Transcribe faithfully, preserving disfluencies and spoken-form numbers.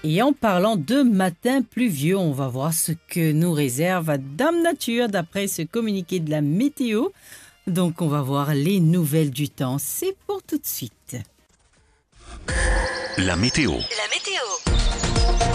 Et en parlant de matin pluvieux, on va voir ce que nous réserve Dame Nature d'après ce communiqué de la météo. Donc on va voir les nouvelles du temps. C'est pour tout de suite. La météo. La météo.